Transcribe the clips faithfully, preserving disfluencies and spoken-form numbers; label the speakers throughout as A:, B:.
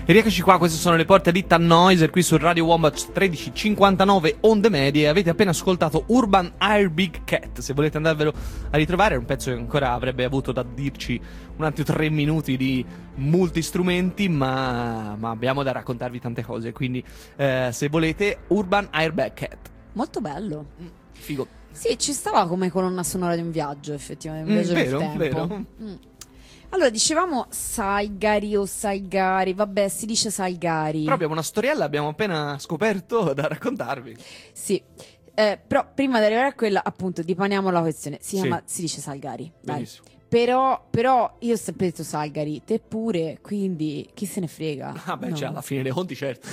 A: E rieccoci qua, queste sono le porte di Tannhäuser qui su Radio Wombat tredici cinquantanove onde medie. Avete appena ascoltato Urban Air Big Cat. Se volete andarvelo a ritrovare, è un pezzo che ancora avrebbe avuto da dirci un altro tre minuti di multistrumenti, ma, ma abbiamo da raccontarvi tante cose. Quindi eh, se volete, Urban Air Big Cat.
B: Molto bello.
A: Mm, figo.
B: Sì, ci stava come colonna sonora di un viaggio, effettivamente, un
A: Mm,
B: viaggio
A: vero,
B: nel tempo.
A: vero.
B: Mm. Allora, dicevamo Saigari o Saigari, vabbè, si dice Saigari.
A: Però abbiamo una storiella, abbiamo appena scoperto da raccontarvi.
B: Sì, eh, però prima di arrivare a quella, appunto, dipaniamo la questione. Si,
A: Sì.
B: chiama, si dice Salgari. Dai.
A: Benissimo.
B: Però, però io ho sempre detto Salgari, te pure, quindi chi se ne frega?
A: Ah beh,
B: No.
A: cioè alla fine dei conti, certo.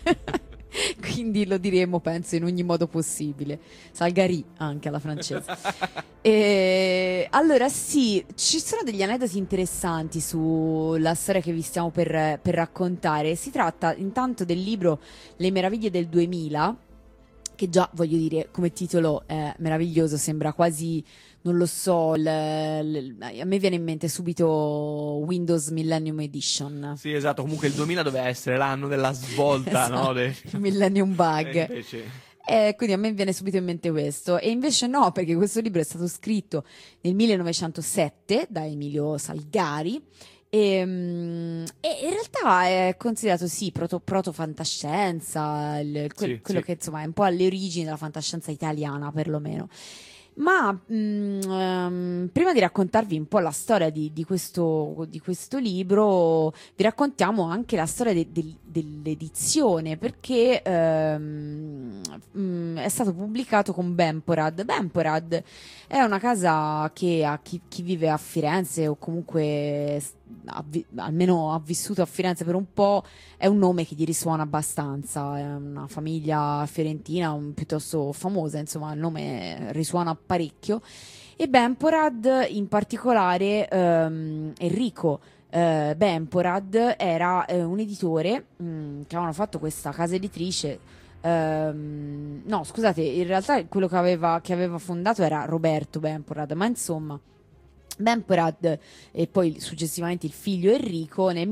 B: Quindi lo diremo, penso, in ogni modo possibile. Salgari anche alla francese. E, allora sì, ci sono degli aneddoti interessanti sulla storia che vi stiamo per, per raccontare. Si tratta intanto del libro Le meraviglie del duemila, che già, voglio dire, come titolo è meraviglioso, sembra quasi, non lo so, l- l- a me viene in mente subito Windows Millennium Edition.
A: Sì, esatto, comunque il duemila doveva essere l'anno della svolta,
B: Esatto,
A: no? De-
B: Millennium Bug.
A: E invece...
B: Eh, quindi a me viene subito in mente questo, e invece no, perché questo libro è stato scritto nel millenovecentosette da Emilio Salgari e, mm, e in realtà è considerato sì proto, proto-fantascienza, il- quel-
A: Sì,
B: quello
A: sì.
B: che insomma è un po' alle origini della fantascienza italiana perlomeno. Ma mm, ehm, prima di raccontarvi un po' la storia di, di questo, di questo libro, vi raccontiamo anche la storia de- del- dell'edizione, perché ehm, mm, è stato pubblicato con Bemporad. Bemporad è una casa che a chi, chi vive a Firenze o comunque s- ha vi- almeno ha vissuto a Firenze per un po', è un nome che gli risuona abbastanza. È una famiglia fiorentina un- piuttosto famosa, insomma il nome risuona parecchio. E Bemporad in particolare, ehm, Enrico eh, Bemporad era eh, un editore mh, che avevano fatto questa casa editrice. Ehm, no, scusate, in realtà quello che aveva, che aveva fondato era Roberto Bemporad, ma insomma Bemporad e poi successivamente il figlio Enrico nel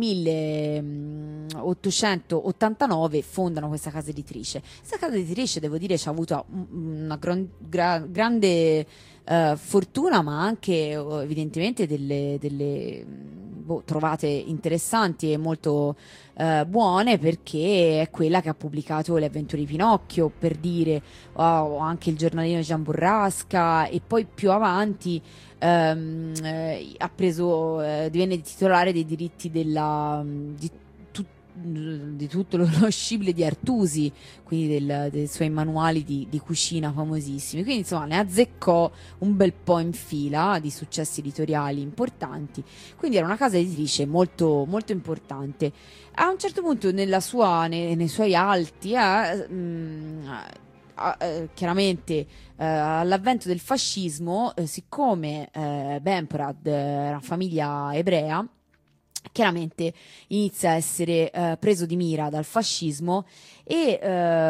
B: milleottocentottantanove fondano questa casa editrice. Questa casa editrice, devo dire, ci ha avuto un- una gran- gra- grande eh, fortuna, ma anche eh, evidentemente delle, delle mh, boh, trovate interessanti e molto eh, buone, perché è quella che ha pubblicato Le avventure di Pinocchio, per dire, o anche il giornalino di Gian Burrasca, e poi più avanti ehm, eh, ha preso, eh, divenne titolare dei diritti della, di, tu- di tutto lo, lo scibile di Artusi, quindi del- dei suoi manuali di, di cucina famosissimi. Quindi insomma ne azzeccò un bel po' in fila di successi editoriali importanti. Quindi era una casa editrice molto, molto importante. A un certo punto nella sua, nei, nei suoi alti, eh, mh, a- eh, chiaramente eh, all'avvento del fascismo, eh, siccome eh, Bemporad era una famiglia ebrea, chiaramente inizia a essere eh, preso di mira dal fascismo e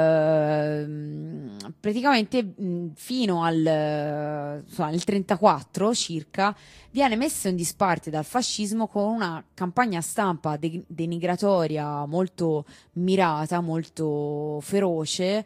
B: ehm, praticamente mh, fino al eh, insomma, nel trentaquattro circa viene messo in disparte dal fascismo con una campagna stampa de- denigratoria molto mirata, molto feroce,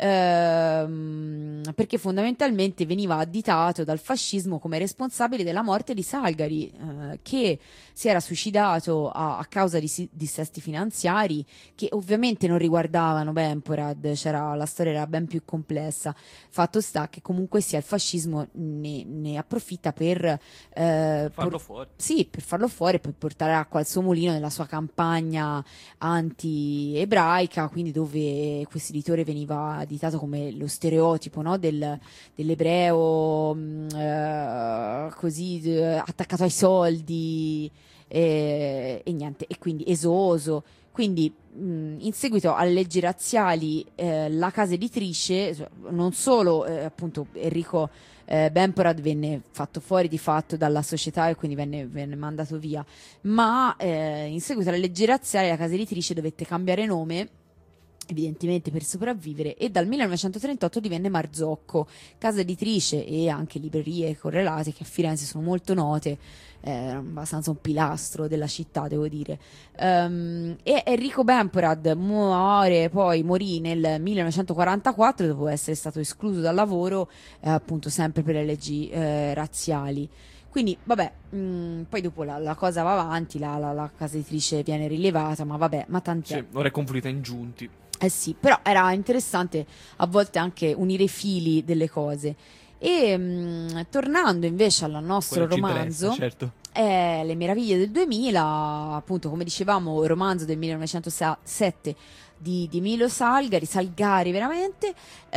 B: ehm, perché fondamentalmente veniva additato dal fascismo come responsabile della morte di Salgari, eh, che si era suicidato a, a causa di si- dissesti finanziari che ovviamente non riguardavano Bemporad, c'era, la storia era ben più complessa. Fatto sta che comunque sia il fascismo ne, ne approfitta per eh,
A: Farlo
B: por-
A: fuori.
B: sì, per farlo fuori e per portare acqua al suo mulino nella sua campagna anti-ebraica, quindi dove questo editore veniva additato come lo stereotipo, no, del, dell'ebreo mh, eh, così eh, attaccato ai soldi e, e niente, e quindi esoso. Quindi mh, in seguito alle leggi razziali eh, la casa editrice, cioè, non solo eh, appunto Enrico eh, Bemporad venne fatto fuori di fatto dalla società e quindi venne, venne mandato via, ma eh, in seguito alle leggi razziali la casa editrice dovette cambiare nome evidentemente per sopravvivere, e dal millenovecentotrentotto divenne Marzocco, casa editrice e anche librerie correlate che a Firenze sono molto note, eh, abbastanza un pilastro della città, devo dire. Um, e Enrico Bemporad muore, poi morì nel millenovecentoquarantaquattro dopo essere stato escluso dal lavoro, eh, appunto sempre per le leggi eh, razziali. Quindi, vabbè, mh, poi dopo la, la cosa va avanti, la, la, la casa editrice viene rilevata, ma vabbè, ma tant'è.
A: Sì, ora è confluita in giunti.
B: Eh sì, però era interessante a volte anche unire i fili delle cose. E mh, tornando invece al nostro
A: Quello ci
B: romanzo,
A: interessa, certo.
B: è Le meraviglie del duemila, appunto, come dicevamo, romanzo del millenovecentosette di, di Emilio Salgari, Salgari veramente.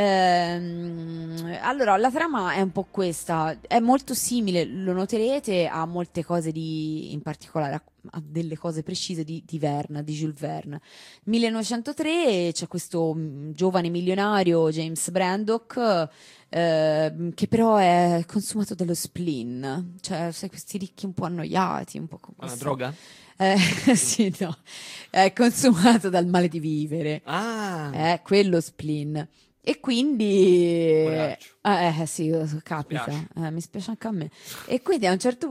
B: Ehm, allora, la trama è un po' questa, è molto simile, lo noterete, a molte cose di, in particolare a, a delle cose precise di, di Verne, di Jules Verne. millenovecentotre c'è questo mh, giovane milionario, James Braddock, eh, che però è consumato dallo spleen, cioè sai, questi ricchi un po' annoiati, un po' con
A: Una
B: questo-
A: droga?
B: Eh, sì, no, è consumato dal male di vivere,
A: Ah,
B: è quello spleen. E quindi
A: Poraccio.
B: eh, eh, sì, capita,
A: Spiace.
B: eh, mi spiace anche a me. E quindi a un certo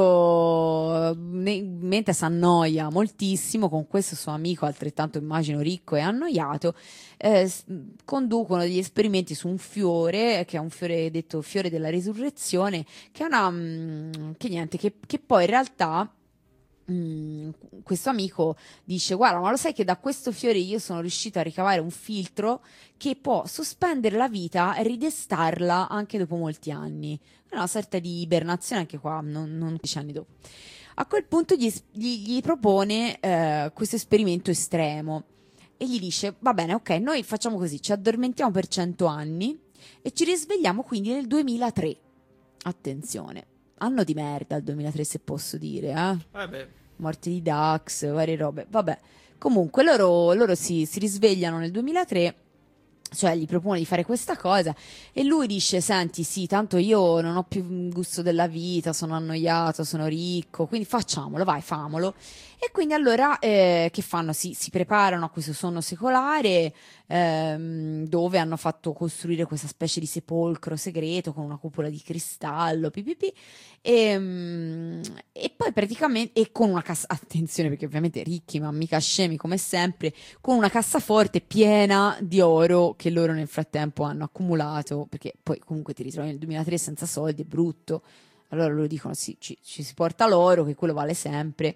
B: punto, ne- mentre si annoia moltissimo con questo suo amico altrettanto immagino ricco e annoiato, eh, s- conducono degli esperimenti su un fiore, che è un fiore detto fiore della risurrezione, che è una mm, che niente, che, che poi in realtà mm, questo amico dice: guarda, ma lo sai che da questo fiore io sono riuscito a ricavare un filtro che può sospendere la vita e ridestarla anche dopo molti anni. È una sorta di ibernazione anche qua, non, non dieci anni dopo. A quel punto gli, gli- gli propone eh, questo esperimento estremo e gli dice: va bene, ok, noi facciamo così, ci addormentiamo per cento anni e ci risvegliamo quindi nel duemilatré. Attenzione, anno di merda il duemilatré, se posso dire, eh?
A: vabbè.
B: Morte di Dax, varie robe, vabbè. Comunque loro, loro si, si risvegliano nel duemilatré, cioè gli propone di fare questa cosa e lui dice: senti, sì, tanto io non ho più gusto della vita, sono annoiato, sono ricco, quindi facciamolo, vai, famolo. E quindi allora eh, che fanno? Si, si preparano a questo sonno secolare, ehm, dove hanno fatto costruire questa specie di sepolcro segreto con una cupola di cristallo, pipì, e, mm, e poi praticamente, e con una cassa, attenzione perché ovviamente ricchi ma mica scemi come sempre, con una cassaforte piena di oro che loro nel frattempo hanno accumulato, perché poi comunque ti ritrovi nel duemilatré senza soldi, è brutto. Allora loro dicono: sì, ci, ci si porta l'oro, che quello vale sempre.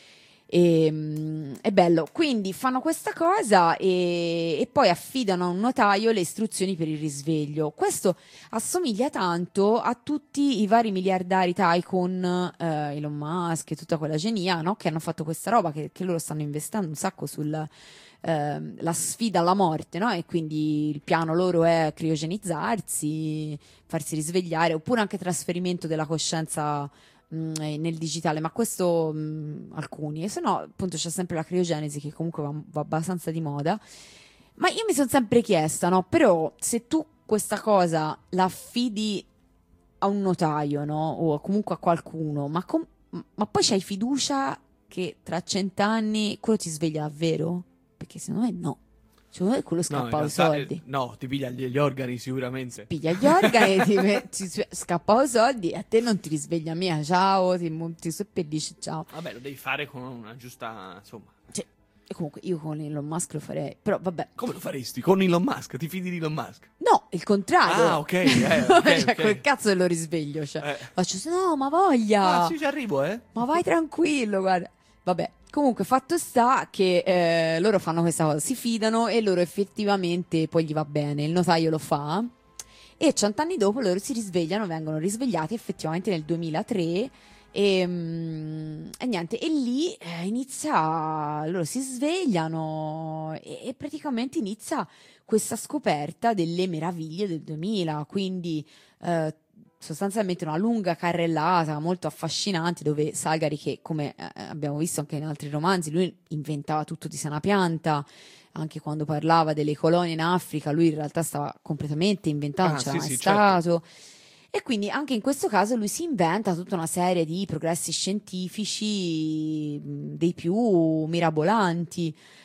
B: E, mm, è bello, quindi fanno questa cosa e, e poi affidano a un notaio le istruzioni per il risveglio. Questo assomiglia tanto a tutti i vari miliardari tycoon, eh, Elon Musk e tutta quella genia, no? Che hanno fatto questa roba, che, che loro stanno investendo un sacco sul ehm, la sfida alla morte, no? E quindi il piano loro è criogenizzarsi, farsi risvegliare, oppure anche trasferimento della coscienza mh, nel digitale, ma questo mh, alcuni, e se no appunto c'è sempre la criogenesi che comunque va, va abbastanza di moda. Ma io mi sono sempre chiesta, no? Però se tu questa cosa la affidi a un notaio, no? O comunque a qualcuno, ma, com- ma poi c'hai fiducia che tra cent'anni quello ti sveglia davvero? Perché secondo me no. Secondo me quello
A: No, in
B: scappa i
A: realtà,
B: soldi.
A: eh, no, ti piglia gli, gli organi sicuramente.
B: Piglia gli organi, ti, me- ti sve- scappa i soldi e a te non ti risveglia mia. Ciao, ti, mu- ti seppellisci, ciao.
A: Vabbè, lo devi fare con una giusta, insomma.
B: Cioè, e comunque io con Elon Musk lo farei, però vabbè.
A: Come lo faresti? Con Elon Musk? Ti fidi di Elon Musk?
B: No, il contrario.
A: Ah, ok, eh, ok,
B: cioè,
A: ok.
B: quel cazzo dello risveglio. Cioè.
A: Eh.
B: Faccio, no, ma voglia.
A: Ah, sì, ci arrivo, eh.
B: Ma vai tranquillo, guarda. Vabbè, comunque fatto sta che eh, loro fanno questa cosa, si fidano e loro effettivamente poi gli va bene, il notaio lo fa e cent'anni dopo loro si risvegliano, vengono risvegliati effettivamente nel duemilatré e, mm, e niente, e lì eh, inizia, loro si svegliano e, e praticamente inizia questa scoperta delle meraviglie del duemila, quindi eh, sostanzialmente una lunga carrellata molto affascinante dove Salgari, che come eh, abbiamo visto anche in altri romanzi, lui inventava tutto di sana pianta, anche quando parlava delle colonie in Africa lui in realtà stava completamente inventando,
A: Ah,
B: non c'era
A: sì,
B: mai
A: sì, certo.
B: stato. E quindi anche in questo caso lui si inventa tutta una serie di progressi scientifici mh, dei più mirabolanti.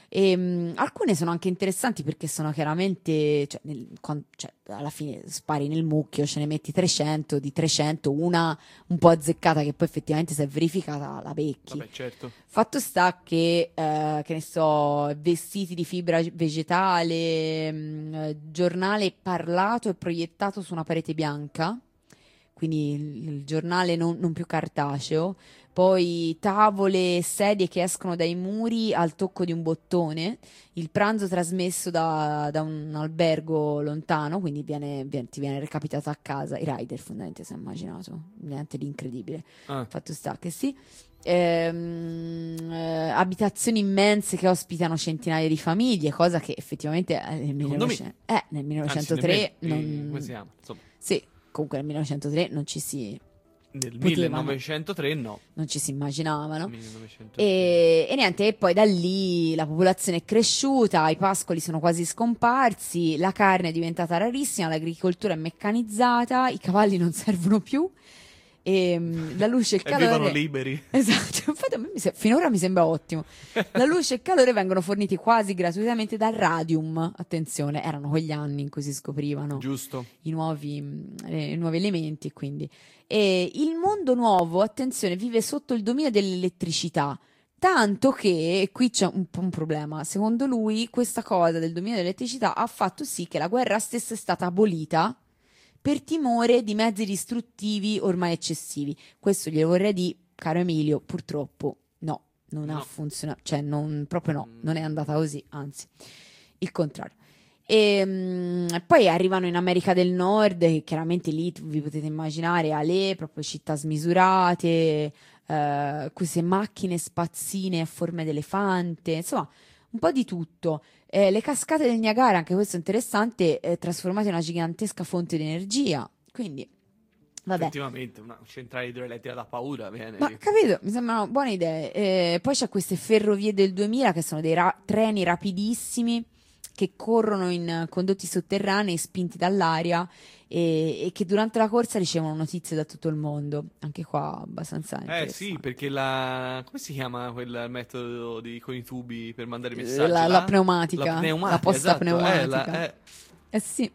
B: E, mh, alcune sono anche interessanti perché sono chiaramente, cioè, nel, con, cioè, alla fine spari nel mucchio, ce ne metti trecento, di trecento una un po' azzeccata che poi effettivamente si è verificata la becchi.
A: Vabbè, certo.
B: Fatto sta che, eh, che ne so, vestiti di fibra vegetale, mh, giornale parlato e proiettato su una parete bianca, quindi il, il giornale non, non più cartaceo, poi tavole e sedie che escono dai muri al tocco di un bottone, il pranzo trasmesso da, da un albergo lontano, quindi viene, viene- ti viene recapitato a casa, i rider fondamentalmente si è immaginato, niente di incredibile.
A: Ah.
B: Fatto sta che sì. Ehm, eh, abitazioni immense che ospitano centinaia di famiglie, cosa che effettivamente eh, nel, millenovecento eh, nel millenovecentotre
A: Anzi, nemmeno,
B: non...
A: come si chiama? Insomma,
B: Sì, comunque nel millenovecentotre non ci si
A: nel
B: potevano,
A: millenovecentotre no.
B: non ci si immaginavano.
A: millenovecentotre.
B: E, e niente, e poi da lì la popolazione è cresciuta, i pascoli sono quasi scomparsi, la carne è diventata rarissima, l'agricoltura è meccanizzata, i cavalli non servono più. E mm, la luce e il
A: E vivono
B: calore
A: liberi.
B: esatto, infatti a me mi se- finora mi sembra ottimo. La luce e il calore vengono forniti quasi gratuitamente dal radium. Attenzione, erano quegli anni in cui si scoprivano
A: Giusto.
B: i nuovi, mh, eh, i nuovi elementi, quindi. E il mondo nuovo, attenzione, vive sotto il dominio dell'elettricità. Tanto che, e qui c'è un po' un problema, secondo lui questa cosa del dominio dell'elettricità ha fatto sì che la guerra stessa è stata abolita per timore di mezzi distruttivi ormai eccessivi. Questo glielo vorrei dire, caro Emilio, purtroppo no, non
A: No.
B: ha funzionato, cioè non, proprio no,
A: Mm.
B: non è andata così, anzi, il contrario. E mm, poi arrivano in America del Nord, che chiaramente lì tu vi potete immaginare, ale, proprio città smisurate, eh, queste macchine spazzine a forma d'elefante, insomma, un po' di tutto. Eh, le cascate del Niagara, anche questo è interessante, eh, trasformate in una gigantesca fonte di energia. Quindi, vabbè.
A: Effettivamente, una centrale idroelettrica da paura viene.
B: Ma capito, mi sembrano buone idee. Eh, poi c'è queste ferrovie del duemila che sono dei ra- treni rapidissimi che corrono in condotti sotterranei spinti dall'aria e, e che durante la corsa ricevono notizie da tutto il mondo. Anche qua abbastanza
A: Eh
B: interessante.
A: sì, perché la... come si chiama quel metodo di... con i tubi per mandare i
B: Eh,
A: messaggi?
B: la,
A: là?
B: la pneumatica,
A: La pneumatica,
B: la posta
A: esatto, eh,
B: pneumatica.
A: la- eh.
B: Eh sì.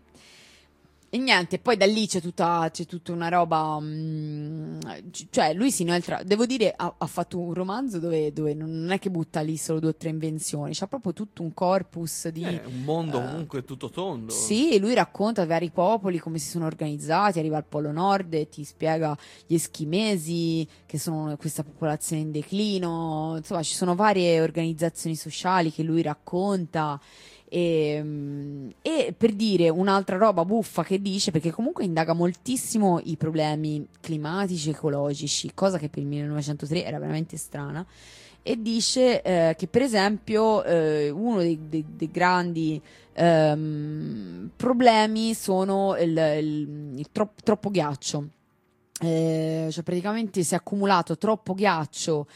B: E niente, poi da lì c'è tutta, c'è tutta una roba. mm, c- cioè, lui si inoltra. Devo dire, ha, ha fatto un romanzo dove, dove non è che butta lì solo due o tre invenzioni, c'ha proprio tutto un corpus di.
A: Eh, un mondo
B: eh,
A: comunque tutto tondo.
B: Sì, lui racconta vari popoli, come si sono organizzati, arriva al Polo Nord e ti spiega gli eschimesi, che sono questa popolazione in declino, insomma ci sono varie organizzazioni sociali che lui racconta. E, mm, e per dire un'altra roba buffa che dice, perché comunque indaga moltissimo i problemi climatici, ecologici, cosa che per il millenovecentotre era veramente strana, e dice eh, che per esempio eh, uno dei, dei- dei grandi ehm, problemi sono il, il- il tro- troppo ghiaccio. Eh, cioè praticamente si è accumulato troppo ghiaccio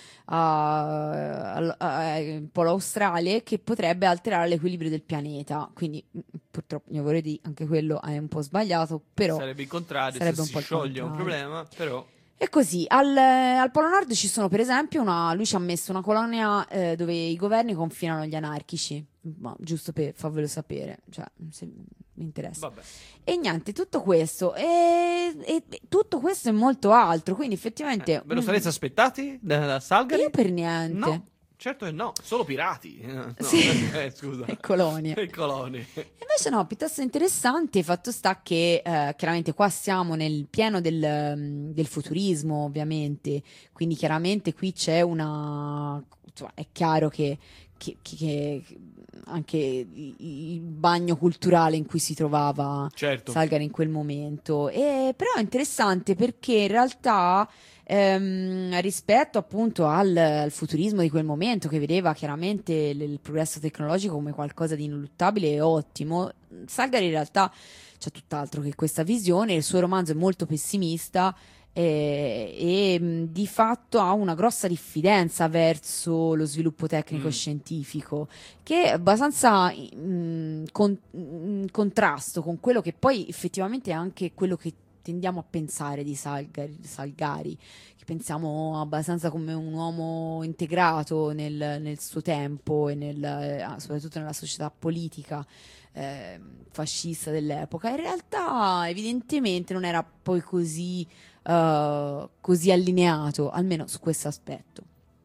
B: a- al a- al polo australe che potrebbe alterare l'equilibrio del pianeta. Quindi mm, purtroppo io vorrei dire anche quello è un po' sbagliato, però
A: Sarebbe il contrario,
B: sarebbe
A: se
B: un
A: si
B: po' il
A: scioglie è un
B: contrario.
A: problema, però...
B: è così, al, al Polo Nord ci sono per esempio una, lui ci ha messo una colonia eh, dove i governi confinano gli anarchici, ma giusto per farvelo sapere, cioè se mi interessa.
A: Vabbè.
B: E niente, tutto questo e, e- e tutto questo e molto altro, quindi effettivamente
A: Eh, ve lo
B: mm,
A: sareste aspettati da, da Salgari?
B: io per niente.
A: No, certo che no, solo pirati. Eh, no,
B: Sì.
A: eh, scusa.
B: E colonie.
A: E colonie.
B: Invece no, piuttosto interessante, fatto sta che eh, chiaramente qua siamo nel pieno del, mm, del futurismo, ovviamente, quindi chiaramente qui c'è una. Insomma, è chiaro che, che- che- che anche il, il bagno culturale in cui si trovava
A: Certo.
B: Salgari in quel momento. E, però è interessante perché in realtà ehm, rispetto appunto al, al futurismo di quel momento che vedeva chiaramente il, il progresso tecnologico come qualcosa di ineluttabile e ottimo, Salgari in realtà c'è tutt'altro che questa visione. Il suo romanzo è molto pessimista eh, e mh, di fatto ha una grossa diffidenza verso lo sviluppo tecnico e
A: Mm.
B: scientifico, che è abbastanza mh, con- in contrasto con quello che poi effettivamente è anche quello che tendiamo a pensare di Salgari, Salgari, che pensiamo abbastanza come un uomo integrato nel, nel suo tempo e nel, eh, soprattutto nella società politica eh, fascista dell'epoca, in realtà evidentemente non era poi così, uh, così allineato, almeno su questo aspetto.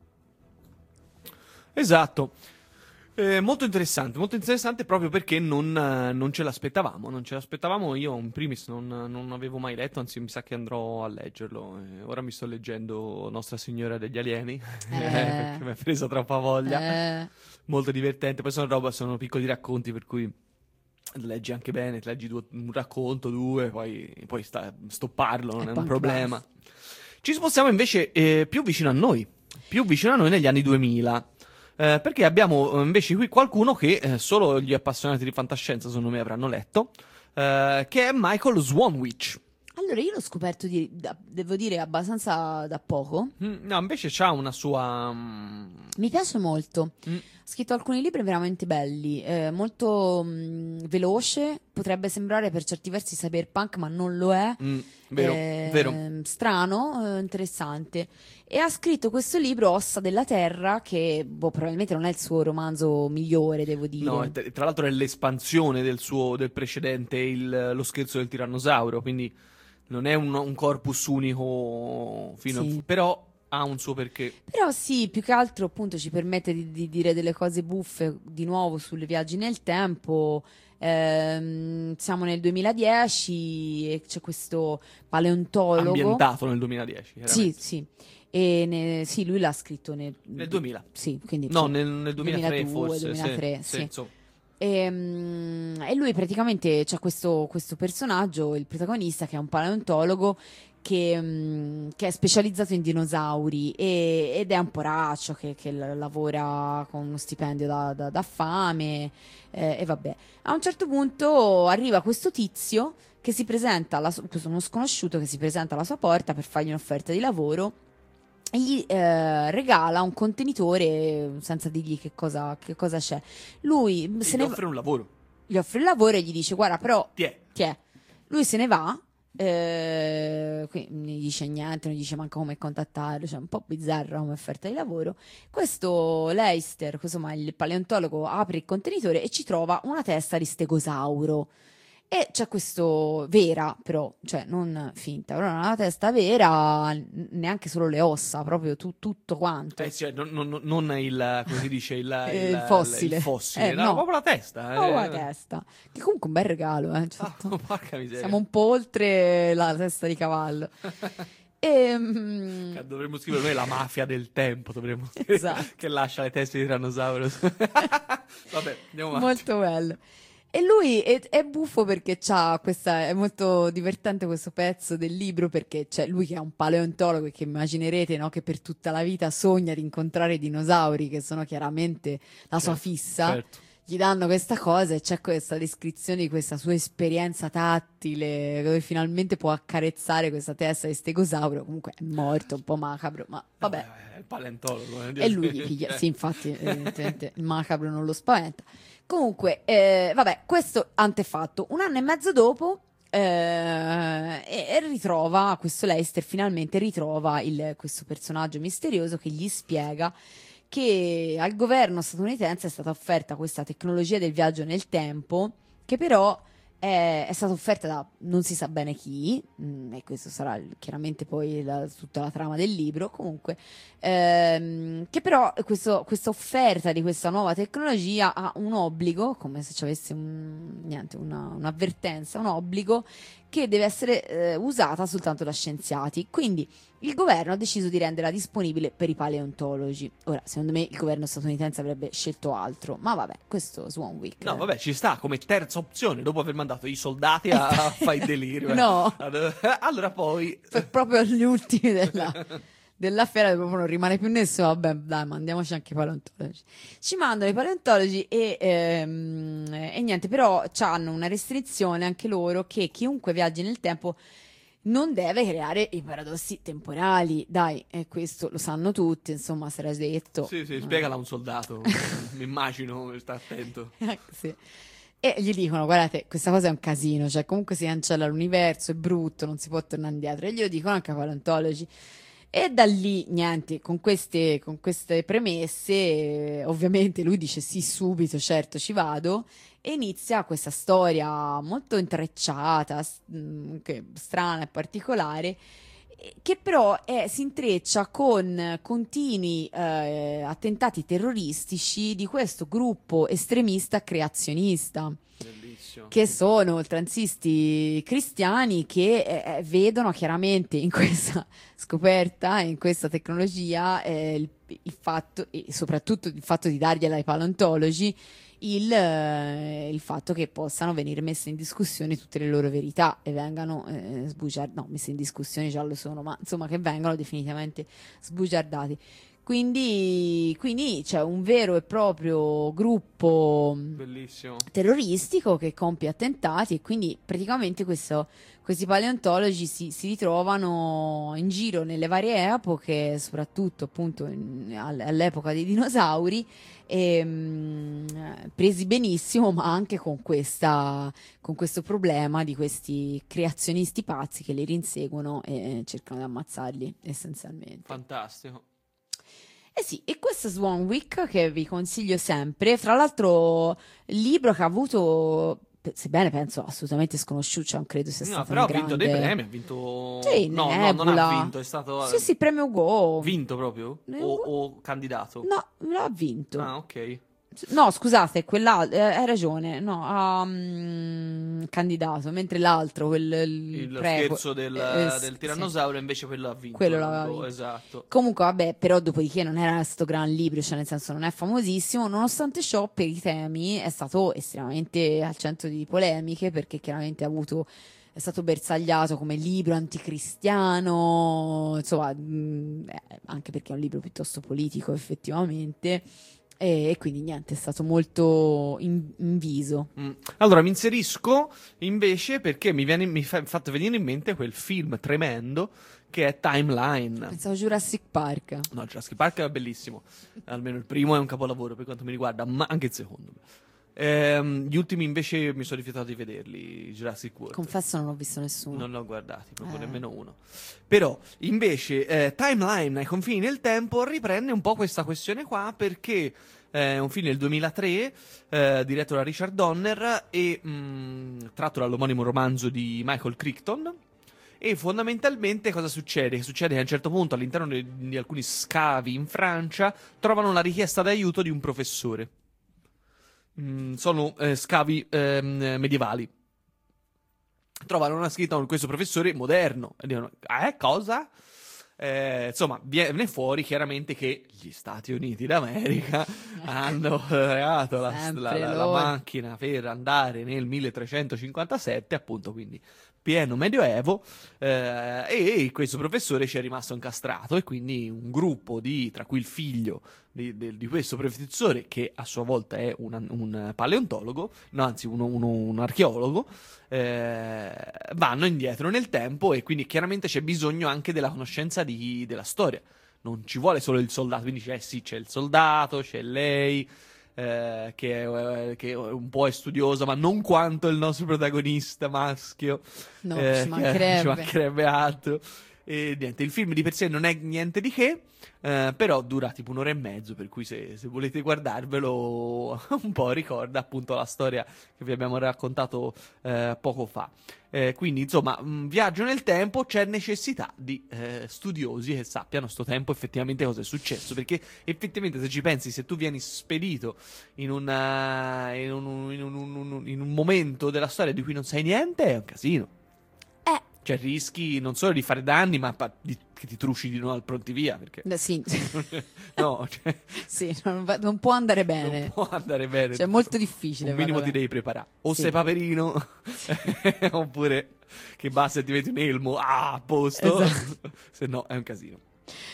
A: Esatto. Eh, molto interessante, molto interessante proprio perché non, eh, non ce l'aspettavamo, non ce l'aspettavamo. Io in primis non, non avevo mai letto, anzi mi sa che andrò a leggerlo. Eh, ora mi sto leggendo Nostra Signora degli Alieni,
B: Eh.
A: perché mi ha preso troppa voglia.
B: Eh,
A: Molto divertente, poi sono roba, sono piccoli racconti per cui leggi anche bene, ti leggi due- un racconto, due, poi, poi sta, stopparlo non
B: E
A: è
B: poi
A: un
B: anche
A: problema. Ci spostiamo invece eh, più vicino a noi, più vicino a noi negli anni duemila. Eh, perché abbiamo eh, invece qui qualcuno che eh, solo gli appassionati di fantascienza secondo me avranno letto, eh, che è Michael Swanwich.
B: allora io l'ho scoperto, di, da- devo dire, abbastanza da poco.
A: Mm, no, invece c'ha una sua... mm,
B: Mi piace molto.
A: mm,
B: Ha scritto alcuni libri veramente belli, eh, molto mh, veloce, potrebbe sembrare per certi versi cyberpunk, ma non lo è.
A: mm, vero,
B: Eh,
A: vero.
B: Strano, eh, interessante. E ha scritto questo libro, Ossa della Terra, che boh, probabilmente non è il suo romanzo migliore, devo dire.
A: No, e tra tra l'altro è l'espansione del suo del precedente, il- lo scherzo del tirannosauro, quindi non è un, un corpus unico fino
B: Sì.
A: a... però ha un suo perché.
B: Però sì, più che altro appunto ci permette di, di dire delle cose buffe di nuovo sulle viaggi nel tempo. Ehm, siamo nel duemiladieci e c'è questo paleontologo.
A: Ambientato nel duemiladieci,
B: Sì,
A: chiaramente.
B: sì. E ne- sì, lui l'ha scritto nel,
A: Nel duemila.
B: Sì, quindi
A: No,
B: cioè,
A: nel, nel duemilatré
B: duemiladue,
A: forse,
B: duemilatré,
A: sì,
B: sì.
A: sì, insomma.
B: E, mm, e lui praticamente c'ha questo, questo personaggio, il protagonista, che è un paleontologo che, mm, che è specializzato in dinosauri e- ed è un poraccio che, che l- lavora con uno stipendio da, da- da fame eh, e vabbè. A un certo punto arriva questo tizio che si presenta, alla su- questo uno sconosciuto che si presenta alla sua porta per fargli un'offerta di lavoro e gli eh, regala un contenitore senza dirgli che cosa, che cosa c'è. Lui
A: E
B: se
A: gli
B: ne va-
A: offre un lavoro.
B: gli offre il lavoro e gli dice: Guarda, però,
A: Ti è.
B: chi è? Lui se ne va. Eh, qui non gli dice niente, non gli dice manco come contattarlo, cioè un po' bizzarra come offerta di lavoro. Questo Leister, insomma, il paleontologo, apre il contenitore e ci trova una testa di stegosauro. E c'è questo vera, però, cioè non finta, però una testa vera, n- neanche solo le ossa, proprio tu- tutto quanto.
A: Eh, cioè, non, non- non il, come si dice, il,
B: Eh, il fossile.
A: il fossile,
B: Eh,
A: no,
B: no.
A: proprio la testa.
B: Oh,
A: eh.
B: la testa. Che comunque è un bel regalo, eh. Cioè,
A: Ah, porca miseria.
B: siamo un po' oltre la testa di cavallo. E, mm,
A: Dovremmo scrivere noi la mafia del tempo, dovremmo dire,
B: Esatto.
A: che lascia le teste di Tyrannosaurus. Vabbè, andiamo avanti.
B: molto bello. E lui è, è buffo perché c'ha questa, è molto divertente questo pezzo del libro perché c'è lui che è un paleontologo e che immaginerete, no, che per tutta la vita sogna di incontrare i dinosauri che sono chiaramente la sua
A: Certo,
B: fissa.
A: certo.
B: Gli danno questa cosa e c'è questa descrizione di questa sua esperienza tattile dove finalmente può accarezzare questa testa di stegosauro. Comunque è morto, un po' macabro, ma vabbè.
A: Eh, È il paleontologo. eh,
B: E lui gli piglia, sì, infatti, evidentemente il macabro non lo spaventa. Comunque, eh, vabbè, questo antefatto. Un anno e mezzo dopo, eh, e, e ritrova, questo Leicester finalmente ritrova il- questo personaggio misterioso che gli spiega che al governo statunitense è stata offerta questa tecnologia del viaggio nel tempo, che però è, è stata offerta da non si sa bene chi, mm, e questo sarà il- chiaramente poi la- tutta la trama del libro, comunque, ehm, che però questo- questa offerta di questa nuova tecnologia ha un obbligo, come se ci avesse un, niente, una- un'avvertenza, un obbligo che deve essere eh, usata soltanto da scienziati. Quindi il governo ha deciso di renderla disponibile per i paleontologi. Ora, secondo me il governo statunitense avrebbe scelto altro, ma vabbè, questo Swanwick.
A: No, vabbè, ci sta come terza opzione dopo aver mandato i soldati a, a fare il delirio.
B: No.
A: Allora poi...
B: Per proprio agli ultimi della, della fiera, proprio non rimane più nessuno. Vabbè, dai, mandiamoci anche i paleontologi. Ci mandano i paleontologi e, ehm, e niente, però hanno una restrizione anche loro che chiunque viaggi nel tempo non deve creare i paradossi temporali. Dai, e questo lo sanno tutti, insomma, si era detto.
A: Sì, sì, spiegala a un soldato. Mi immagino, sta attento.
B: Sì. E gli dicono, guardate, questa cosa è un casino, cioè comunque si cancella l'universo, è brutto, non si può tornare indietro. E glielo dicono anche a paleontologi. E da lì, niente, con queste, con queste premesse, eh, ovviamente lui dice sì, subito, certo, ci vado. E inizia questa storia molto intrecciata, s- mh, che, strana e particolare, eh, che però eh, si intreccia con continui eh, attentati terroristici di questo gruppo estremista creazionista,
A: Bellissimo.
B: che sono oltranzisti cristiani che eh, eh, vedono chiaramente in questa scoperta, in questa tecnologia, eh, il, il fatto, e soprattutto il fatto di dargliela ai paleontologi, il, eh, il fatto che possano venire messe in discussione tutte le loro verità e vengano eh, sbugiardate, no, messe in discussione già lo sono, ma insomma che vengano definitivamente sbugiardati. Quindi, quindi c'è un vero e proprio gruppo
A: Bellissimo.
B: terroristico che compie attentati, e quindi praticamente questo, questi paleontologi si, si ritrovano in giro nelle varie epoche, soprattutto appunto in- all- all'epoca dei dinosauri, e, mh, presi benissimo, ma anche con questa, con questo problema di questi creazionisti pazzi che li rinseguono e cercano di ammazzarli essenzialmente.
A: Fantastico.
B: Eh sì, e questo Swan Week che vi consiglio sempre, fra l'altro libro che ha avuto, pe- sebbene penso assolutamente sconosciuto, cioè non credo sia
A: No,
B: stato
A: però ha
B: un
A: vinto
B: grande...
A: dei premi, ha vinto...
B: Sì,
A: no, no, non
B: Nebula.
A: ha vinto, è stato...
B: Sì, sì, premio Go.
A: Vinto proprio?
B: Eh,
A: O, o candidato?
B: No, non ha vinto.
A: Ah, ok.
B: No, scusate, quella, eh, hai ragione, no, ha mm, candidato, mentre l'altro, quel, il,
A: Il
B: prequel-
A: scherzo del,
B: eh, s-
A: del
B: sì.
A: tirannosauro invece quello ha vinto.
B: Quello l'aveva
A: Boh,
B: vinto.
A: Esatto.
B: Comunque, vabbè, però dopodiché non era sto gran libro, cioè nel senso non è famosissimo, nonostante ciò per i temi è stato estremamente al centro di polemiche, perché chiaramente ha avuto, è stato bersagliato come libro anticristiano, insomma, mh, eh, anche perché è un libro piuttosto politico effettivamente, e, e quindi niente, è stato molto in- inviso.
A: Mm. Allora mi inserisco invece perché mi viene mi fa fatto venire in mente quel film tremendo che è Timeline.
B: Pensavo Jurassic Park.
A: No, Jurassic Park è bellissimo. Almeno il primo è un capolavoro per quanto mi riguarda, ma anche il secondo. Ehm, gli ultimi invece mi sono rifiutato di vederli, Jurassic World.
B: Confesso non ho visto nessuno.
A: Non l'ho guardati, proprio
B: Eh.
A: nemmeno uno. Però, invece, eh, Timeline ai confini del tempo riprende un po' questa questione qua perché è un film del duemilatré, eh, diretto da Richard Donner e mh, tratto dall'omonimo romanzo di Michael Crichton. E fondamentalmente cosa succede? Succede che a un certo punto, all'interno di, di alcuni scavi in Francia, trovano la richiesta d'aiuto di un professore. Mm, sono eh, scavi ehm, medievali. Trovano una scritta con questo professore moderno e dicono: eh, cosa? Eh, insomma, viene fuori chiaramente che gli Stati Uniti d'America hanno creato la,
B: Sempre
A: la- la- la
B: loro.
A: macchina per andare nel milletrecentocinquantasette, appunto, quindi pieno medioevo, eh, e questo professore ci è rimasto incastrato e quindi un gruppo di, tra cui il figlio di, di- di questo professore, che a sua volta è un, un paleontologo, no, anzi uno- uno- un archeologo, eh, vanno indietro nel tempo e quindi chiaramente c'è bisogno anche della conoscenza di- della storia. Non ci vuole solo il soldato, quindi c'è, sì, c'è il soldato, c'è lei, eh, che, è, eh, che un po' è studiosa, ma non quanto il nostro protagonista maschio.
B: No,
A: eh,
B: ci
A: che-
B: mancherebbe.
A: ci mancherebbe altro. E niente, il film di per sé non è niente di che, eh, però dura tipo un'ora e mezzo, per cui se, se volete guardarvelo un po' ricorda appunto la storia che vi abbiamo raccontato eh, poco fa. Eh, quindi insomma, un viaggio nel tempo, c'è necessità di eh, studiosi che sappiano sto tempo effettivamente cosa è successo, perché effettivamente se ci pensi, se tu vieni spedito in, una, in, un, in, un, in un- in un momento della storia di cui non sai niente, è un casino.
B: Eh,
A: Cioè rischi non solo di fare danni, ma pa- di- che ti trucidino al pronti via, perché
B: eh, sì,
A: no, cioè,
B: sì, non, va- non può andare bene.
A: non può andare bene.
B: Cioè, è molto difficile.
A: Un minimo
B: guarda.
A: ti devi preparare. O
B: Sì.
A: sei paperino, oppure che basta e ti metti un elmo, ah, a posto.
B: Esatto.
A: Se no è un casino.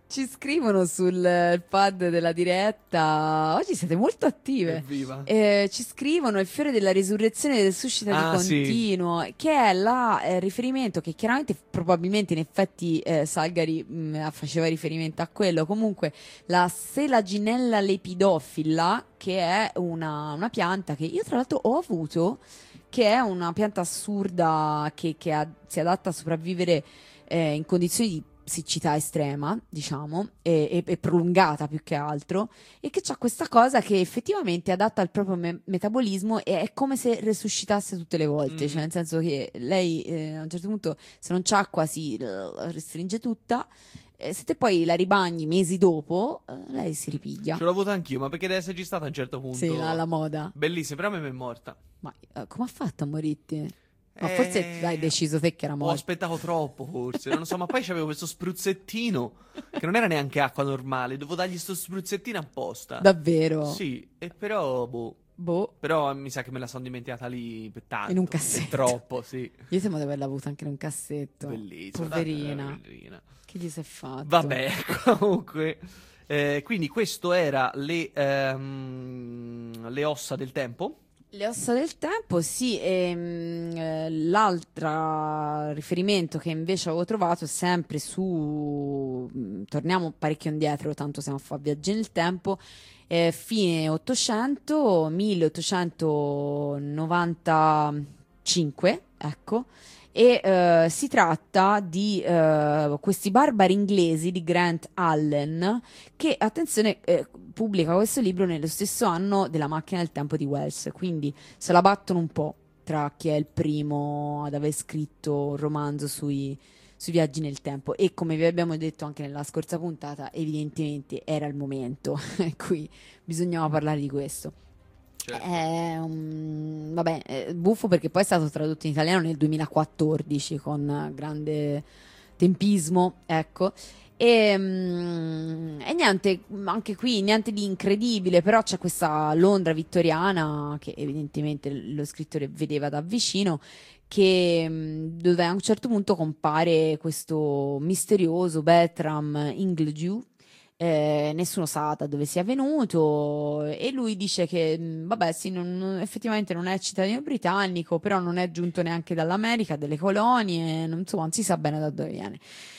B: Ci scrivono sul pad della diretta. Oggi siete molto attive.
A: Evviva.
B: Eh, ci scrivono il fiore della risurrezione del suscita
A: Ah,
B: di continuo, sì. Che è la eh, riferimento che chiaramente probabilmente in effetti eh, Salgari mh, faceva riferimento a quello. Comunque la Selaginella lepidofila, che è una, una pianta che io tra l'altro ho avuto, che è una pianta assurda che, che ha, si adatta a sopravvivere eh, in condizioni di siccità estrema, diciamo, e, e, e prolungata più che altro, e che c'ha questa cosa che effettivamente è adatta al proprio me- metabolismo e è come se resuscitasse tutte le volte, mm. cioè nel senso che lei eh, a un certo punto, se non c'ha acqua, si uh, restringe tutta. Eh, se te poi la ribagni mesi dopo, eh, lei si ripiglia.
A: Ce l'ho avuta anch'io, ma perché deve esserci stata a un certo punto.
B: Sì, alla moda.
A: Bellissima, però a me mi è morta.
B: Ma uh, come ha fatto a morirti? Ma
A: Eh,
B: forse hai deciso te che era morto.
A: Ho aspettato troppo, forse, non lo so, ma poi c'avevo questo spruzzettino che non era neanche acqua normale, dovevo dargli sto spruzzettino apposta.
B: Davvero?
A: Sì, e però boh.
B: Boh.
A: Però mi sa che me la sono dimenticata lì per tanto.
B: In un cassetto.
A: Per troppo, sì.
B: Io temo di averla avuta anche in un cassetto.
A: Bellissima.
B: Poverina.
A: Poverina.
B: Che gli si è fatto?
A: Vabbè, comunque. Eh, quindi questo era le, ehm, le ossa del tempo.
B: Le ossa del tempo, sì. Ehm, eh, l'altro riferimento che invece avevo trovato è sempre su... Torniamo parecchio indietro, tanto siamo a fare viaggi nel tempo. Eh, fine ottocento, milleottocentonovantacinque, ecco, e eh, si tratta di eh, questi barbari inglesi di Grant Allen che, attenzione, eh, pubblica questo libro nello stesso anno della Macchina del tempo di Wells, quindi se la battono un po' tra chi è il primo ad aver scritto un romanzo sui sui viaggi nel tempo, e come vi abbiamo detto anche nella scorsa puntata, evidentemente era il momento in cui bisognava parlare di questo. Certo. È un, vabbè, è buffo perché poi è stato tradotto in italiano nel duemilaquattordici con grande tempismo, ecco. E, mm, e niente, anche qui niente di incredibile, però c'è questa Londra vittoriana che evidentemente lo scrittore vedeva da vicino, che dove a un certo punto compare questo misterioso Bertram Ingledew. Eh, nessuno sa da dove sia venuto, e lui dice che vabbè sì, non, non, effettivamente non è cittadino britannico, però non è giunto neanche dall'America, delle colonie, non, insomma non si sa bene da dove viene.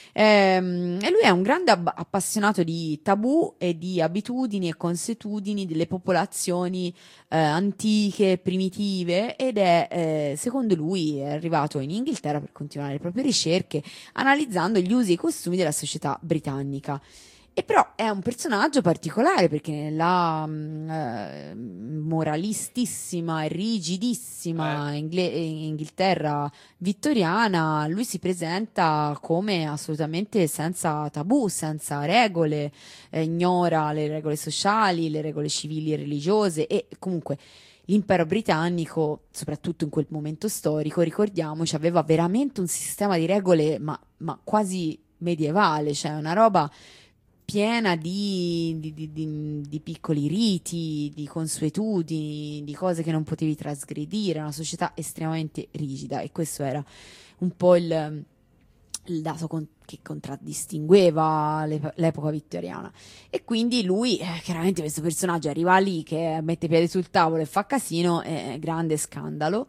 B: Ehm, e lui è un grande ab- appassionato di tabù e di abitudini e consuetudini delle popolazioni eh, antiche, primitive, ed è eh, secondo lui è arrivato in Inghilterra per continuare le proprie ricerche analizzando gli usi e i costumi della società britannica. E però è un personaggio particolare perché nella mm, eh, moralistissima e rigidissima
A: eh.
B: Ingle- Inghilterra vittoriana lui si presenta come assolutamente senza tabù, senza regole, eh, ignora le regole sociali, le regole civili e religiose, e comunque l'impero britannico, soprattutto in quel momento storico, ricordiamoci, aveva veramente un sistema di regole ma, ma quasi medievale, cioè una roba piena di, di, di, di, di piccoli riti, di consuetudini, di cose che non potevi trasgredire, una società estremamente rigida, e questo era un po' il, il dato con, che contraddistingueva l'epoca vittoriana. E quindi lui, eh, chiaramente questo personaggio arriva lì che mette piede sul tavolo e fa casino, è grande scandalo,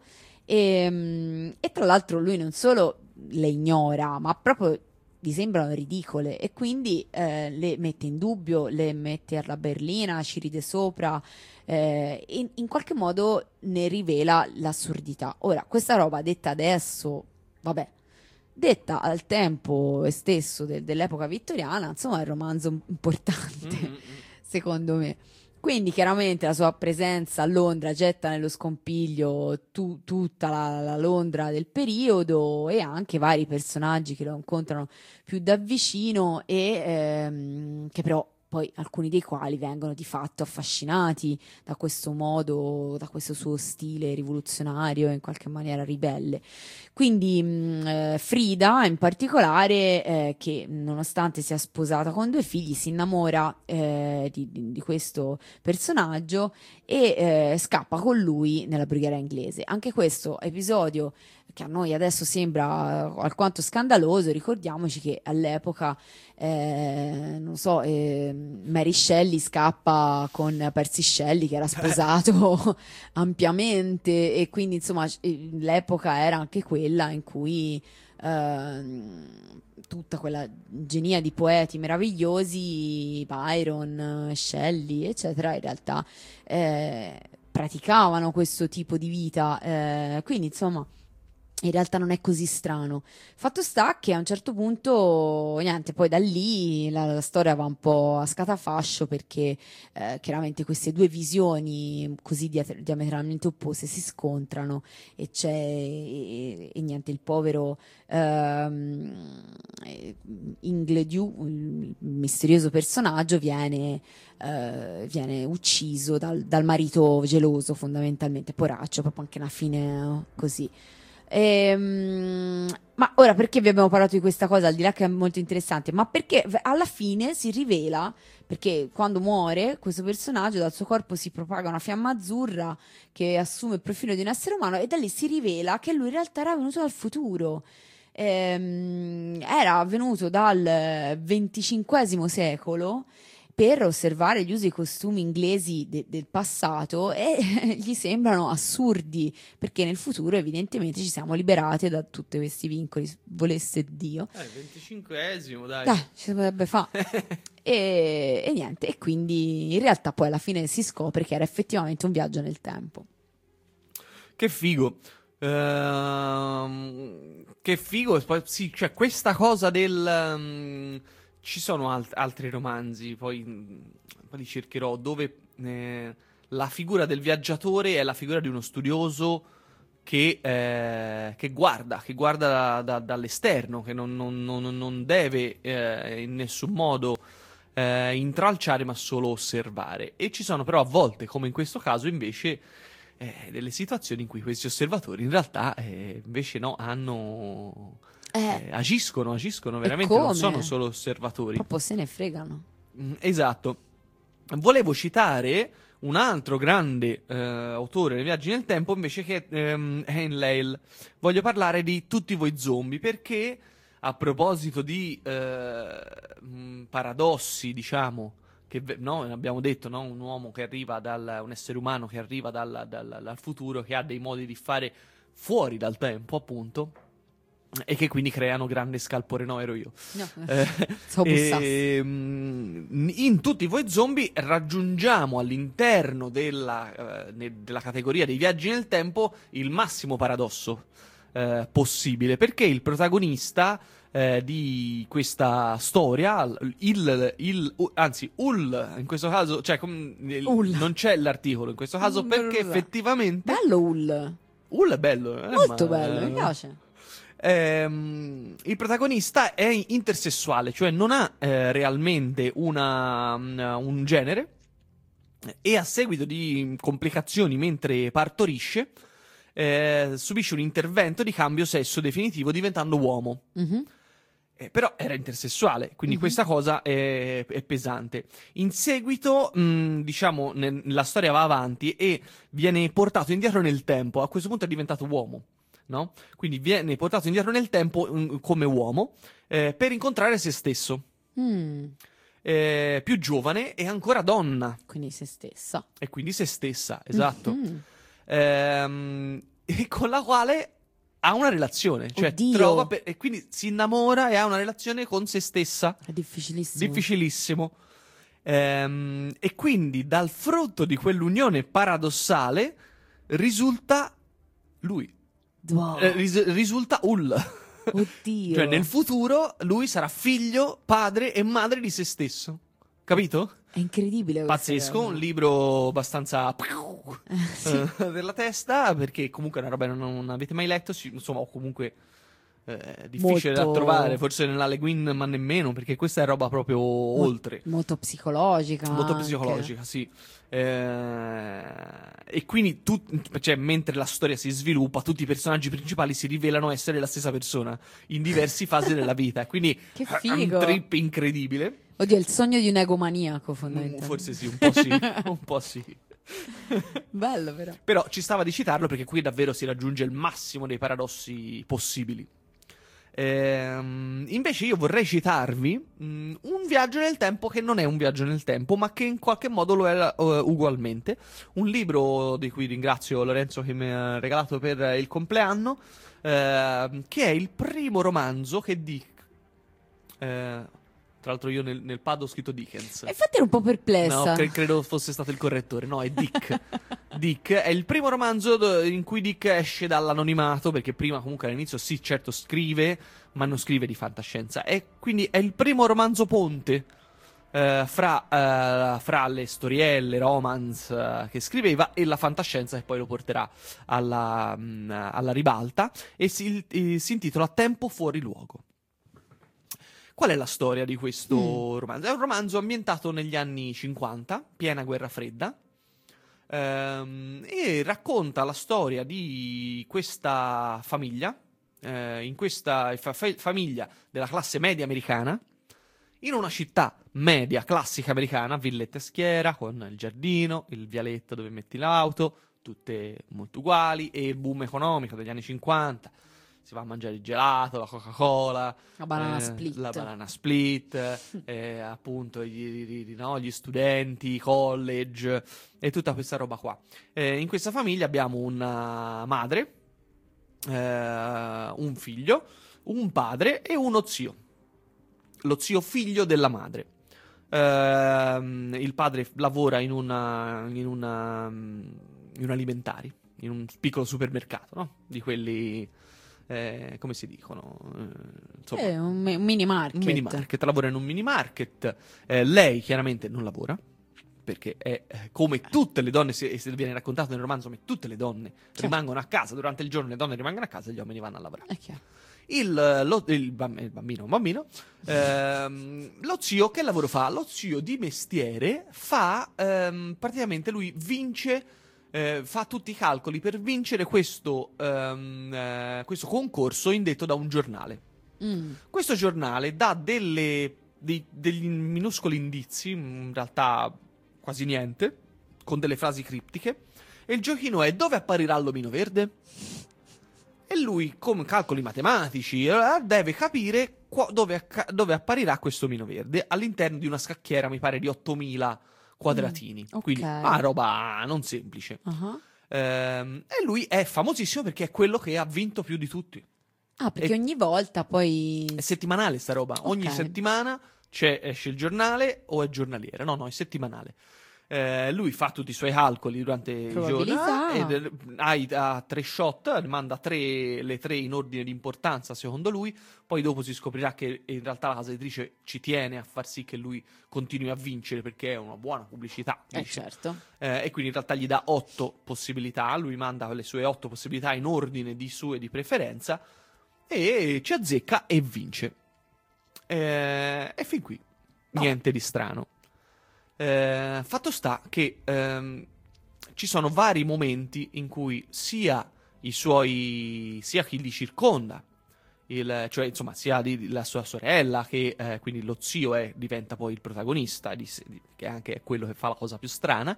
B: e, e tra l'altro lui non solo le ignora, ma proprio gli sembrano ridicole, e quindi eh, le mette in dubbio, le mette alla berlina, ci ride sopra, eh, in, in qualche modo ne rivela l'assurdità. Ora, questa roba detta adesso, vabbè, detta al tempo stesso de- dell'epoca vittoriana, insomma è un romanzo importante, mm-hmm. secondo me. Quindi chiaramente la sua presenza a Londra getta nello scompiglio tu, tutta la, la Londra del periodo, e anche vari personaggi che lo incontrano più da vicino e ehm, che però poi alcuni dei quali vengono di fatto affascinati da questo modo, da questo suo stile rivoluzionario e in qualche maniera ribelle. Quindi mh, eh, Frida in particolare, eh, che nonostante sia sposata con due figli, si innamora eh, di, di, di questo personaggio e eh, scappa con lui nella brughiera inglese. Anche questo episodio, che a noi adesso sembra alquanto scandaloso, ricordiamoci che all'epoca, eh, non so, eh, Mary Shelley scappa con Percy Shelley, che era sposato ampiamente, e quindi insomma l'epoca era anche quella in cui eh, tutta quella genia di poeti meravigliosi, Byron, Shelley, eccetera, in realtà eh, praticavano questo tipo di vita, eh, quindi insomma in realtà non è così strano. Fatto sta che a un certo punto, niente, poi da lì la, la storia va un po' a scatafascio, perché eh, chiaramente queste due visioni così dia- diametralmente opposte si scontrano e c'è, e, e niente, il povero ehm, Ingledew, il misterioso personaggio, viene, eh, viene ucciso dal, dal marito geloso, fondamentalmente, poraccio, proprio anche una fine così. Ehm, ma ora, perché vi abbiamo parlato di questa cosa, al di là che è molto interessante, ma perché alla fine si rivela, perché quando muore questo personaggio dal suo corpo si propaga una fiamma azzurra che assume il profilo di un essere umano, e da lì si rivela che lui in realtà era venuto dal futuro. Ehm, era venuto dal venticinquesimo secolo per osservare gli usi e i costumi inglesi de- del passato, e gli sembrano assurdi, perché nel futuro evidentemente ci siamo liberati da tutti questi vincoli, volesse Dio.
A: Eh, venticinquesimo, dai.
B: Dai, ci si potrebbe fare. e, e niente, e quindi in realtà poi alla fine si scopre che era effettivamente un viaggio nel tempo.
A: Che figo. Ehm, che figo. Poi, sì, cioè questa cosa del... um, ci sono alt- altri romanzi, poi, poi li cercherò, dove eh, la figura del viaggiatore è la figura di uno studioso che, eh, che guarda, che guarda da, da, dall'esterno, che non, non, non, non deve eh, in nessun modo eh, intralciare, ma solo osservare. E ci sono però a volte, come in questo caso, invece, eh, delle situazioni in cui questi osservatori in realtà eh, invece no, hanno...
B: Eh,
A: Eh, agiscono, agiscono veramente,
B: come?
A: non sono solo osservatori.
B: Proprio se ne fregano.
A: Mm, esatto. Volevo citare un altro grande eh, autore dei viaggi nel tempo, invece, che ehm, è Anne Layl. Voglio parlare di Tutti voi zombie, perché a proposito di eh, mh, paradossi, diciamo, che no, abbiamo detto, no? Un uomo che arriva dal, un essere umano che arriva dal, dal, dal futuro, che ha dei modi di fare fuori dal tempo, appunto, e che quindi creano grande scalpore. No, ero io.
B: No,
A: Eh,
B: so
A: e, mm, in Tutti voi zombie raggiungiamo all'interno della, eh, ne- della categoria dei viaggi nel tempo il massimo paradosso eh, possibile, perché il protagonista eh, di questa storia, il, il, u- anzi Ul, in questo caso, cioè com- il-
B: Ul.
A: non c'è l'articolo in questo caso, perché effettivamente
B: Bello Hull.
A: Ul è bello, eh,
B: Molto
A: ma-
B: bello, mi piace.
A: Ehm, il protagonista è intersessuale, cioè non ha eh, realmente una, una- un genere, e a seguito di complicazioni mentre partorisce eh, subisce un intervento di cambio sesso definitivo diventando uomo.
B: Mhm.
A: Eh, però era intersessuale, quindi
B: Mhm.
A: questa cosa è, è pesante. In seguito, mh, diciamo, ne- la storia va avanti e viene portato indietro nel tempo. A questo punto è diventato uomo. No? Quindi viene portato indietro nel tempo mm, come uomo eh, per incontrare se stesso,
B: Mm,
A: eh, più giovane e ancora donna,
B: quindi se stessa.
A: e quindi se stessa, esatto.
B: Mhm.
A: Ehm, e con la quale ha una relazione, cioè
B: Oddio.
A: trova per- e quindi si innamora e ha una relazione con se stessa.
B: È difficilissimo.
A: Difficilissimo. Ehm, e quindi dal frutto di quell'unione paradossale risulta lui.
B: Wow.
A: Eh, ris- risulta Ul.
B: Oddio.
A: Cioè, nel futuro lui sarà figlio, padre e madre di se stesso. Capito?
B: È incredibile questa
A: Pazzesco,
B: roba.
A: un libro abbastanza
B: sì.
A: eh, della testa, perché comunque è una roba che non, non avete mai letto, si- insomma, o comunque eh, difficile
B: Molto...
A: da trovare, forse nella Le Guin, ma nemmeno, perché questa è roba proprio
B: Mo-
A: oltre.
B: Molto psicologica.
A: Molto
B: anche.
A: psicologica, sì. Eh, e quindi, tu, cioè, mentre la storia si sviluppa, tutti i personaggi principali si rivelano essere la stessa persona in diverse fasi della vita. Quindi
B: Che
A: è
B: figo.
A: un trip incredibile.
B: Oddio, è il sogno di un egomaniaco,
A: Mm,
B: fondamentalmente.
A: Forse sì, un po' sì, un po' sì.
B: Bello, però.
A: Però ci stava di citarlo perché qui davvero si raggiunge il massimo dei paradossi possibili. Ehm, invece io vorrei citarvi mh, un viaggio nel tempo che non è un viaggio nel tempo, ma che in qualche modo lo è uh, ugualmente. Un libro di cui ringrazio Lorenzo che mi ha regalato per il compleanno, ehm, che è il primo romanzo che Dick... eh, tra l'altro io nel, nel pad ho scritto Dickens.
B: Infatti ero un po' perplessa.
A: No, cre- credo fosse stato il correttore. No, è Dick. Dick è il primo romanzo do- in cui Dick esce dall'anonimato, perché prima comunque all'inizio sì, certo scrive, ma non scrive di fantascienza. E quindi è il primo romanzo ponte eh, fra, eh, fra le storielle, romance eh, che scriveva e la fantascienza che poi lo porterà alla, mh, alla ribalta. E si, eh, si intitola Tempo fuori luogo. Qual è la storia di questo mm. romanzo? È un romanzo ambientato negli anni cinquanta, piena guerra fredda, ehm, e racconta la storia di questa famiglia, eh, in questa fa- fa- famiglia della classe media americana, in una città media classica americana, villetta e schiera, con il giardino, il vialetto dove metti l'auto, tutte molto uguali, e il boom economico degli anni cinquanta. Si va a mangiare il gelato, la Coca-Cola,
B: La banana
A: eh,
B: split.
A: la banana split, eh, appunto gli, gli, no, gli studenti, i college e tutta questa roba qua. Eh, in questa famiglia abbiamo una madre, eh, un figlio, un padre e uno zio. Lo zio figlio della madre. Eh, il padre lavora in una, in una, in un alimentari, in un piccolo supermercato, no? Di quelli... Eh, come si dicono? Eh, insomma,
B: Eh, un, un mini market.
A: un mini market, lavora in un mini market. Eh, lei chiaramente non lavora perché è eh, come tutte le donne, se, se viene raccontato nel romanzo, come tutte le donne
B: certo.
A: rimangono a casa durante il giorno, le donne rimangono a casa e gli uomini vanno a lavorare.
B: È chiaro.
A: Il, lo, il, bamb- il bambino, un bambino, ehm, lo zio che lavoro fa? Lo zio di mestiere fa ehm, praticamente lui vince. Eh, fa tutti i calcoli per vincere questo, um, eh, questo concorso indetto da un giornale.
B: Mm.
A: Questo giornale dà delle, dei, degli minuscoli indizi, in realtà quasi niente, con delle frasi criptiche, e il giochino è: dove apparirà l'omino verde? E lui, con calcoli matematici, eh, deve capire qua- dove, acca- dove apparirà questo omino verde all'interno di una scacchiera, mi pare, di ottomila quadratini,
B: Mm, okay.
A: Quindi ah, roba non semplice.
B: Uh-huh.
A: Ehm, e lui è famosissimo perché è quello che ha vinto più di tutti.
B: Ah, perché
A: E-
B: ogni volta poi...
A: È settimanale sta roba, ogni
B: Ok.
A: settimana c'è, esce il giornale o è giornaliere, no no è settimanale. Eh, lui fa tutti i suoi calcoli durante i giorni
B: Probabilità.
A: ed eh, hai ha tre shot, manda tre, le tre in ordine di importanza secondo lui, poi dopo si scoprirà che in realtà la casa editrice ci tiene a far sì che lui continui a vincere perché è una buona pubblicità,
B: Eh,
A: dice.
B: certo.
A: Eh, e quindi in realtà gli dà otto possibilità, lui manda le sue otto possibilità in ordine di sue di preferenza e ci azzecca e vince. Eh, e fin qui niente di strano. Eh, fatto sta che ehm, ci sono vari momenti in cui sia i suoi, sia chi li circonda, il, cioè insomma sia di, la sua sorella che eh, quindi lo zio è, diventa poi il protagonista, di, di, che anche è quello che fa la cosa più strana,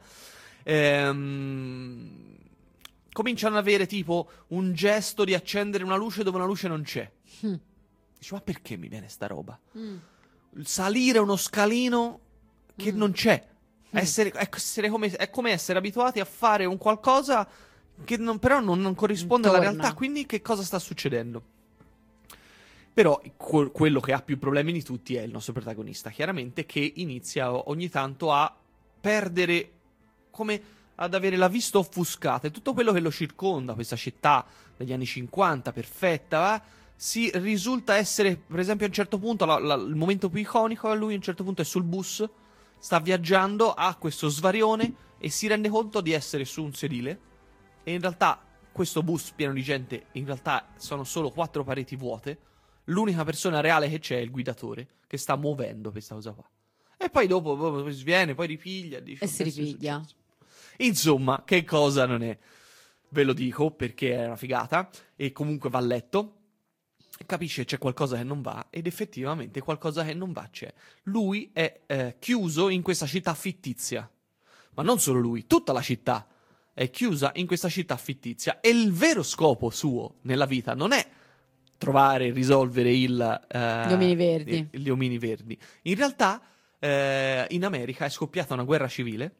A: ehm, cominciano ad avere tipo un gesto di accendere una luce dove una luce non c'è.
B: Mm.
A: Dici, ma perché mi viene sta roba?
B: Mm.
A: Salire uno scalino che
B: Mm.
A: non c'è.
B: Mm.
A: Essere, essere come, è come essere abituati a fare un qualcosa che non, però non, non corrisponde alla
B: Torna.
A: realtà. Quindi che cosa sta succedendo? Però que- quello che ha più problemi di tutti è il nostro protagonista, chiaramente, che inizia ogni tanto a perdere, come ad avere la vista offuscata. E tutto quello che lo circonda, questa città degli anni cinquanta, perfetta, eh, si risulta essere, per esempio, a un certo punto, la- la- il momento più iconico, lui a un certo punto è sul bus, sta viaggiando, ha questo svarione e si rende conto di essere su un sedile e in realtà questo bus pieno di gente, in realtà sono solo quattro pareti vuote. L'unica persona reale che c'è è il guidatore, che sta muovendo questa cosa qua. E poi dopo, poi sviene, poi ripiglia. Dice,
B: E si ripiglia.
A: Insomma, che cosa non è? Ve lo dico perché è una figata. E comunque va a letto. Capisce che c'è qualcosa che non va. Ed effettivamente qualcosa che non va c'è. Lui è eh, chiuso in questa città fittizia. Ma non solo lui, tutta la città è chiusa in questa città fittizia. E il vero scopo suo nella vita non è trovare e risolvere il, eh,
B: Gli omini verdi.
A: il- gli omini verdi. In realtà eh, in America è scoppiata una guerra civile,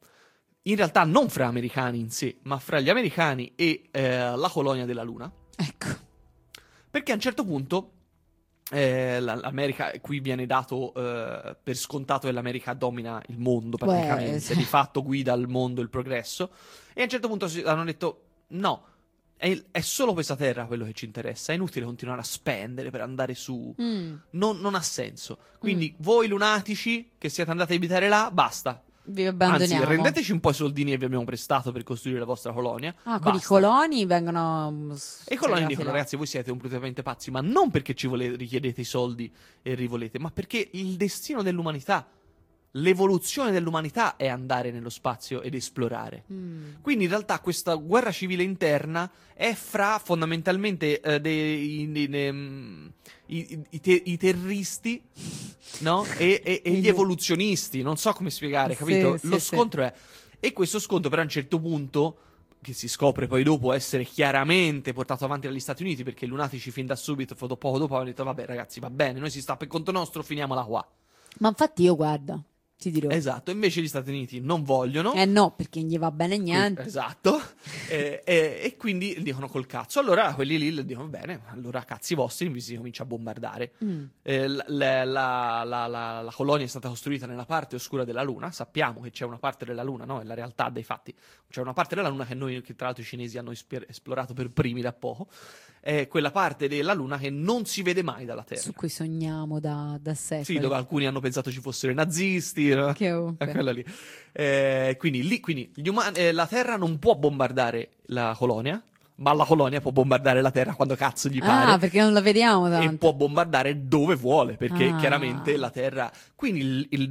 A: in realtà non fra americani in sé, ma fra gli americani e eh, la colonia della Luna,
B: Ecco.
A: perché a un certo punto eh, la- l'America, qui viene dato eh, per scontato che l'America domina il mondo praticamente,
B: Beh, sì.
A: di fatto guida il mondo, il progresso, e a un certo punto si- hanno detto no, è, è solo questa terra quello che ci interessa, è inutile continuare a spendere per andare su,
B: Mm.
A: non, non ha senso. Quindi voi lunatici che siete andati a abitare là, basta.
B: Vi abbandoniamo.
A: Anzi, rendeteci un po' i soldini che vi abbiamo prestato per costruire la vostra colonia.
B: Ah, con i
A: Basta.
B: coloni vengono. mm,
A: E i coloni
B: sfregati
A: dicono,
B: là.
A: ragazzi, voi siete completamente pazzi, ma non perché ci vole- richiedete i soldi e rivolete, ma perché il destino dell'umanità, l'evoluzione dell'umanità è andare nello spazio ed esplorare.
B: Mm.
A: Quindi in realtà questa guerra civile interna è fra fondamentalmente eh, dei, dei- dei- mm, i, i- i te- i terroristi, no? E, e- e gli evoluzionisti, non so come spiegare,
B: Sì,
A: capito?
B: sì,
A: Lo
B: sì.
A: scontro è... E questo scontro però a un certo punto, che si scopre poi dopo essere chiaramente portato avanti dagli Stati Uniti, perché i lunatici fin da subito, foto- poco dopo, hanno detto vabbè ragazzi va bene, noi si sta per conto nostro, finiamola qua.
B: Ma infatti io guarda, ti dirò.
A: Esatto, invece gli Stati Uniti non vogliono.
B: Eh no, perché non gli va bene niente.
A: Esatto, e, e- e quindi dicono col cazzo. Allora quelli lì dicono bene, allora cazzi vostri, vi si comincia a bombardare.
B: Mm.
A: Eh, la, la- la- la- la- la colonia è stata costruita nella parte oscura della Luna. Sappiamo che c'è una parte della Luna, no? È la realtà dei fatti. C'è una parte della Luna che noi, che tra l'altro i cinesi hanno esper- esplorato per primi da poco. È quella parte della Luna che non si vede mai dalla Terra.
B: Su cui sogniamo da, da secoli.
A: Sì, dove alcuni hanno pensato ci fossero i nazisti. No?
B: Chiunque.
A: È quella lì. Eh, quindi lì, quindi gli umani- eh, la Terra non può bombardare la colonia, ma la colonia può bombardare la Terra quando cazzo gli pare.
B: Ah, perché non la vediamo
A: E
B: tanto.
A: può bombardare dove vuole, perché
B: Ah.
A: chiaramente la Terra. Quindi il, il